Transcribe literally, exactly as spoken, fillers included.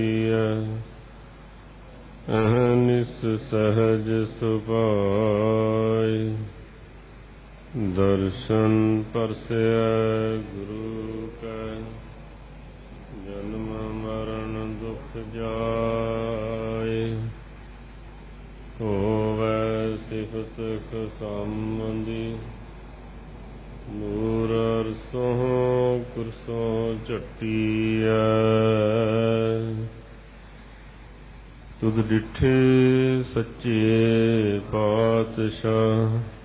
ਅਹਨਿਸ ਸਹਜ ਸੁਭਾਇ। ਦਰਸ਼ਨ ਪਰਸੈ ਗੁਰੂ ਕੈ ਜਨਮ ਮਰਨ ਦੁਖ ਜਾਇ। ਹੋਵੈ ਸਿਫਤ ਖਸੰਬੰਦੀ ਨੂਰ ਅਰਸੋਂ ਕੁਰਸੋਂ ਝਟੀਐ। ਤੁਧ ਡਿਠੇ ਸੱਚੇ ਪਾਤਸ਼ਾਹ